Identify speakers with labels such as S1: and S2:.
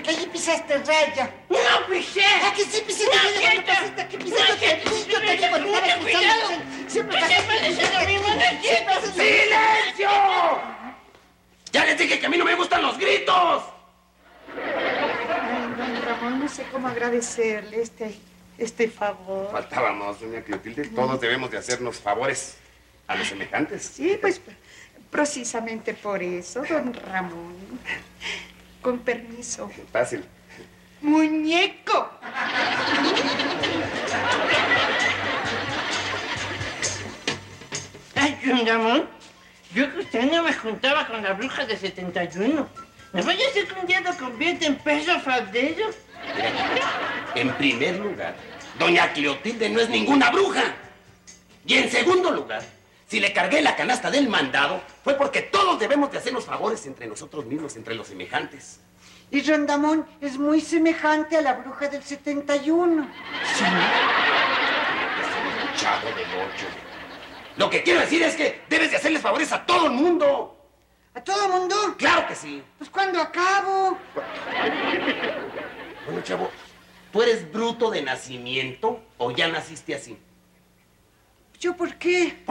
S1: que allí pisaste raya.
S2: ¡No pisé!
S1: ¿A que sí pisaste raya cuando pasaste aquí pisando? Yo te digo, no me
S2: cuidado.
S1: Siempre
S2: ¡No se parece lo mismo, no quieto!
S3: ¡Silencio! ¡Ya les dije que a mí no me gustan los gritos!
S1: Ay, don Ramón, no sé cómo agradecerle este favor.
S3: Faltábamos, doña Clotilde. Todos debemos de hacernos favores a los semejantes.
S1: Sí, pues precisamente por eso, don Ramón. Con permiso.
S3: Fácil.
S1: ¡Muñeco!
S2: Ay, don Ramón, yo que usted no me juntaba con la bruja de 71. ¿Me vaya a ser que un día lo convierte en perro faldero?
S3: En primer lugar, doña Clotilde no es ninguna bruja. Y en segundo lugar, si le cargué la canasta del mandado, fue porque todos debemos de hacernos favores entre nosotros mismos, entre los semejantes.
S1: Y Rondamón es muy semejante a la bruja del 71.
S3: Sí. Es el chavo del 8. Lo que quiero decir es que debes de hacerles favores a todo el mundo.
S1: ¿A todo mundo?
S3: ¡Claro que sí!
S1: Pues ¿cuándo acabo?
S3: Bueno, chavo, ¿tú eres bruto de nacimiento o ya naciste así?
S1: ¿Yo por qué?